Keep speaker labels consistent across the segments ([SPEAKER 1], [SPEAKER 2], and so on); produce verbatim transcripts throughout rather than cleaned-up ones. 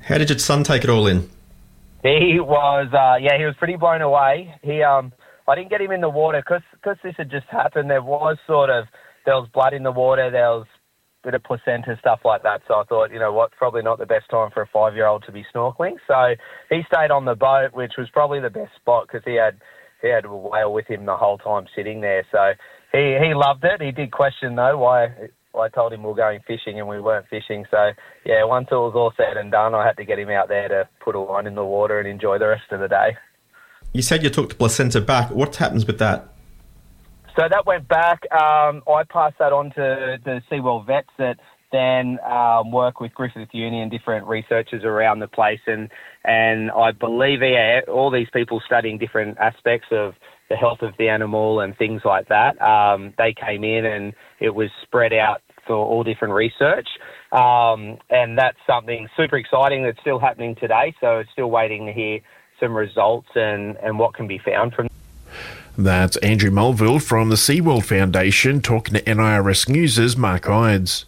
[SPEAKER 1] How did your son take it all in?
[SPEAKER 2] He was, uh, yeah, he was pretty blown away. He, um, I didn't get him in the water because this had just happened. There was sort of, there was blood in the water, there was a bit of placenta, stuff like that. So I thought, you know what, probably not the best time for a five-year-old to be snorkeling. So he stayed on the boat, which was probably the best spot because he had he had a whale with him the whole time sitting there. So he, he loved it. He did question, though, why I told him we were going fishing and we weren't fishing. So, yeah, once it was all said and done, I had to get him out there to put a line in the water and enjoy the rest of the day.
[SPEAKER 1] You said you took the placenta back. What happens with that?
[SPEAKER 2] So that went back. Um, I passed that on to the SeaWorld vets that then um, work with Griffith Uni and different researchers around the place. And, and I believe yeah, all these people studying different aspects of the health of the animal and things like that, um, they came in and it was spread out for all different research. Um, and that's something super exciting that's still happening today. So it's still waiting to hear some results and, and what can be found from.
[SPEAKER 3] That's Andrew Mulville from the SeaWorld Foundation talking to N I R S News' Mark Ides.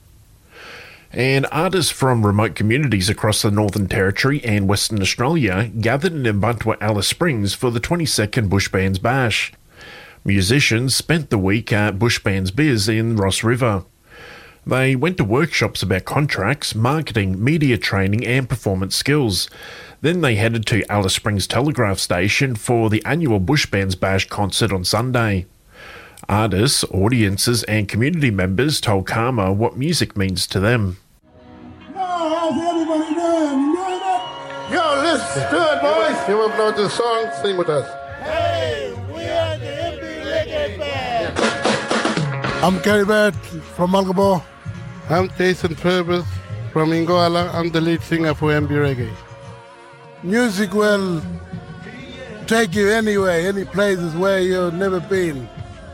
[SPEAKER 3] And artists from remote communities across the Northern Territory and Western Australia gathered in Mparntwe Alice Springs for the twenty-second Bush Bands Bash. Musicians spent the week at Bush Bands Biz in Ross River. They went to workshops about contracts, marketing, media training and performance skills. Then they headed to Alice Springs Telegraph Station for the annual Bush Bands Bash concert on Sunday. Artists, audiences and community members told Karma what music means to them.
[SPEAKER 4] How's everybody doing? You doing it?
[SPEAKER 5] Yo, listen, good boys. You want to know this song? Sing with us.
[SPEAKER 4] Hey, we are the M B Reggae Band. I'm Kerry Bird from Malgabo.
[SPEAKER 5] I'm Jason Purvis from Ingoala. I'm the lead singer for M B Reggae.
[SPEAKER 4] Music will take you anywhere, any places where you've never been,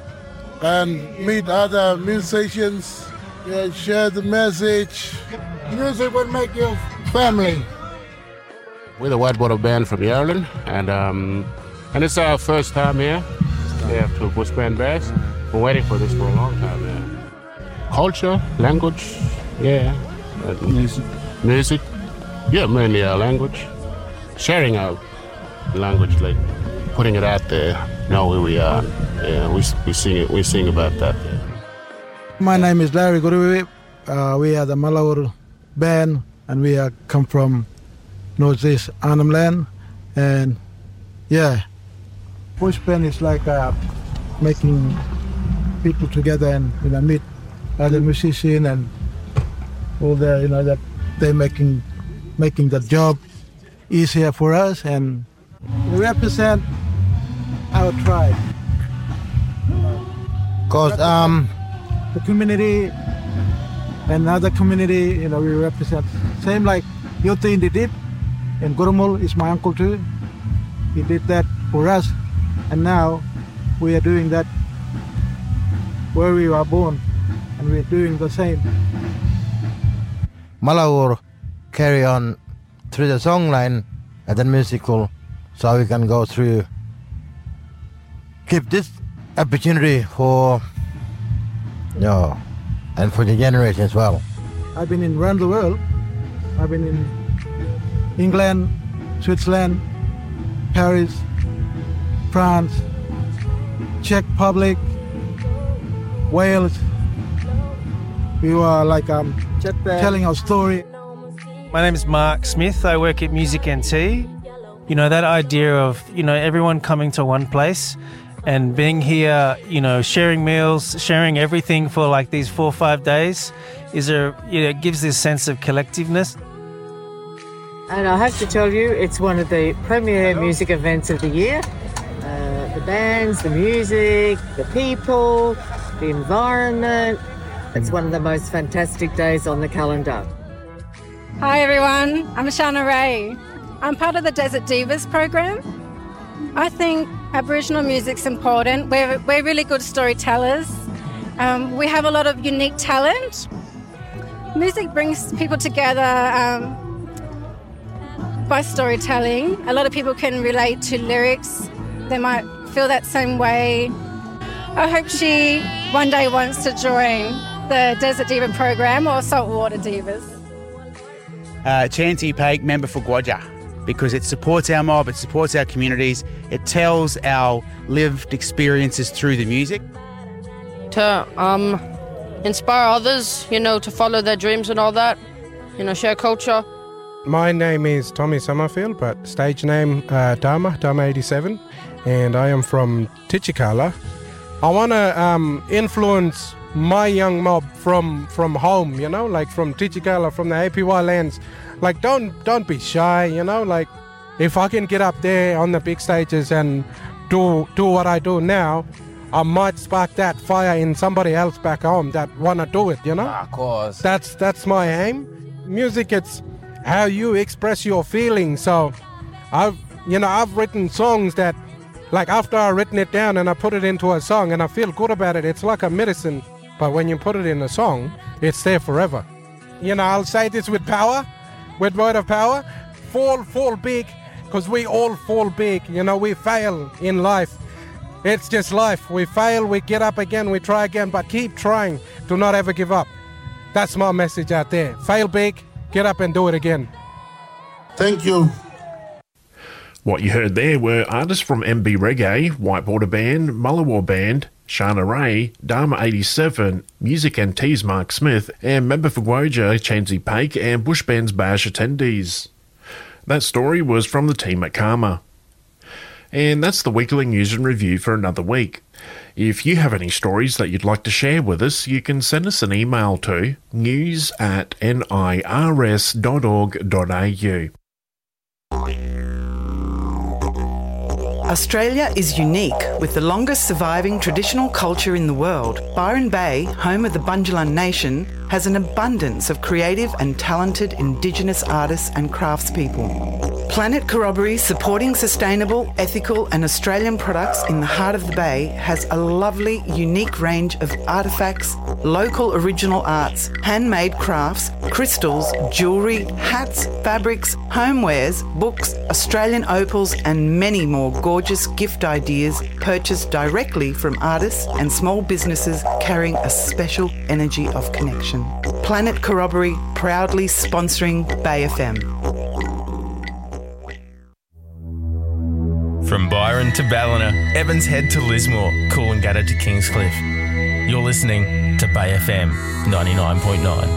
[SPEAKER 4] and meet other musicians, yeah, share the message. Music will make you family.
[SPEAKER 6] We're the White Water Band from Ireland, and um, and it's our first time here. Yeah, to Bush Band Bash. We're waiting for this for a long time. Yeah. Culture, language, yeah.
[SPEAKER 4] Music.
[SPEAKER 6] Music, yeah, mainly our language. Sharing our language, like putting it out there, know who we are. Yeah, we we sing it. We sing about that. Yeah.
[SPEAKER 4] My name is Larry Guruvi. Uh, we are the Malaur band, and we are come from Northeast Arnhem Land. And yeah, Bush Band is like uh, making people together and you know meet other musicians and all the you know that they making making the job easier for us, and we represent our tribe. Cause um, the community and other community, you know, we represent. Same like Yotin did it, and Gurumul is my uncle too. He did that for us, and now we are doing that where we were born, and we're doing the same.
[SPEAKER 7] Malaur carry on through the song line and then musical, so we can go through, keep this opportunity for, you know, and for the generation as well.
[SPEAKER 4] I've been in around the world. I've been in England, Switzerland, Paris, France, Czech Republic, Wales. We were like um, telling our story.
[SPEAKER 8] My name is Mark Smith. I work at Music N T. You know, that idea of, you know, everyone coming to one place and being here, you know, sharing meals, sharing everything for like these four or five days is a, you know, it gives this sense of collectiveness.
[SPEAKER 9] And I have to tell you, it's one of the premier music events of the year. Uh, the bands, the music, the people, the environment. It's one of the most fantastic days on the calendar.
[SPEAKER 10] Hi everyone, I'm Shana Ray. I'm part of the Desert Divas program. I think Aboriginal music's important. We're, we're really good storytellers. Um, we have a lot of unique talent. Music brings people together um, by storytelling. A lot of people can relate to lyrics. They might feel that same way. I hope she one day wants to join the Desert Diva program or Saltwater Divas.
[SPEAKER 11] uh, Chansey Paik, member for Gwadja, because it supports our mob, it supports our communities, it tells our lived experiences through the music.
[SPEAKER 12] To um, inspire others, you know, to follow their dreams and all that, you know, share culture.
[SPEAKER 13] My name is Tommy Summerfield, but stage name uh, Dharma, Dharma eighty-seven, and I am from Tichikala. I want to um, influence my young mob from from home, you know, like from Tichikala, from the A P Y lands. Like, don't don't be shy, you know, like if I can get up there on the big stages and do do what I do now, I might spark that fire in somebody else back home that want to do it, you know?
[SPEAKER 11] Of course.
[SPEAKER 13] That's that's my aim. Music, it's how you express your feelings. So I've, you know, I've written songs that, like after I've written it down and I put it into a song and I feel good about it, it's like a medicine. But when you put it in a song, it's there forever. You know, I'll say this with power, with word of power, fall, fall big, because we all fall big. You know, we fail in life. It's just life. We fail, we get up again, we try again, but keep trying. Do not ever give up. That's my message out there. Fail big, get up and do it again.
[SPEAKER 5] Thank you.
[SPEAKER 3] What you heard there were artists from M B Reggae, White Border Band, Mullawar Band, Shana Ray, Dharma eighty-seven, Music and Teas Mark Smith, and member for Gwadja, Chansey Paik, and Bush Band's Bash attendees. That story was from the team at Karma. And that's the weekly news and review for another week. If you have any stories that you'd like to share with us, you can send us an email to news at nirs dot org dot a u.
[SPEAKER 14] Australia is unique with the longest surviving traditional culture in the world. Byron Bay, home of the Bundjalung Nation, has an abundance of creative and talented Indigenous artists and craftspeople. Planet Corroboree, supporting sustainable, ethical and Australian products in the heart of the Bay, has a lovely, unique range of artefacts, local original arts, handmade crafts, crystals, jewellery, hats, fabrics, homewares, books, Australian opals and many more gorgeous gift ideas purchased directly from artists and small businesses carrying a special energy of connection. Planet Corroboree, proudly sponsoring Bay F M.
[SPEAKER 15] From Byron to Ballina, Evans Head to Lismore, Coolangatta to Kingscliff. You're listening to Bay F M ninety-nine point nine.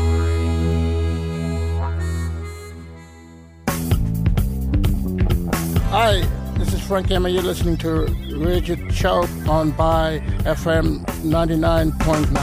[SPEAKER 5] Hi, this is Frank Emma. You're listening to Rigid Show on Bay F M ninety-nine point nine.